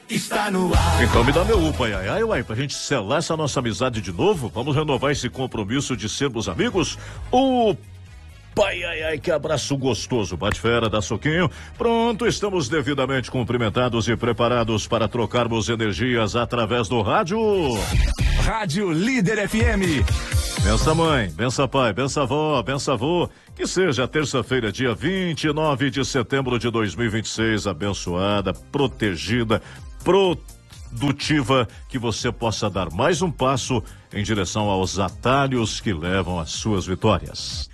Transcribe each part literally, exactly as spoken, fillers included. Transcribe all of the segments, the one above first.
está no ar. Então me dá meu upa, ai, ai, uai, pra gente selar essa nossa amizade de novo, vamos renovar esse compromisso de sermos amigos? O Pai, ai, ai, que abraço gostoso, bate fera, dá soquinho. Pronto, estamos devidamente cumprimentados e preparados para trocarmos energias através do rádio. Rádio Líder F M. Bença mãe, bença pai, bença avó, bença avô. Que seja terça-feira, dia vinte e nove de setembro de dois mil e vinte e seis, abençoada, protegida, produtiva, que você possa dar mais um passo em direção aos atalhos que levam às suas vitórias.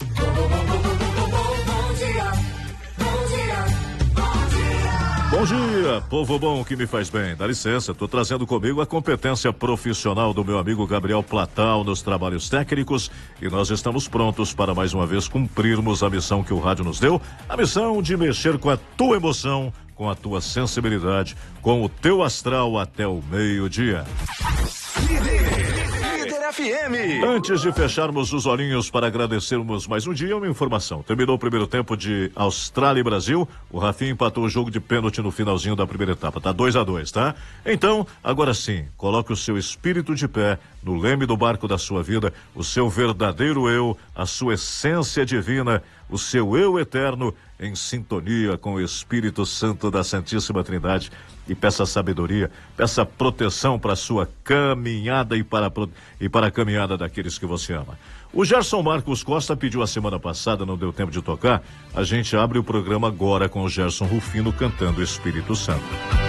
Bom dia, povo bom que me faz bem. Dá licença, tô trazendo comigo a competência profissional do meu amigo Gabriel Platal nos trabalhos técnicos e nós estamos prontos para mais uma vez cumprirmos a missão que o rádio nos deu, a missão de mexer com a tua emoção, com a tua sensibilidade, com o teu astral até o meio-dia. F M. Antes de fecharmos os olhinhos para agradecermos mais um dia, uma informação. Terminou o primeiro tempo de Austrália e Brasil. O Rafinha empatou o jogo de pênalti no finalzinho da primeira etapa. Tá dois a dois, tá? Então, agora sim, coloque o seu espírito de pé no leme do barco da sua vida, o seu verdadeiro eu, a sua essência divina, o seu eu eterno em sintonia com o Espírito Santo da Santíssima Trindade, e peça sabedoria, peça proteção para a sua caminhada e para, e para a caminhada daqueles que você ama. O Gerson Marcos Costa pediu a semana passada, não deu tempo de tocar, a gente abre o programa agora com o Gerson Rufino cantando Espírito Santo.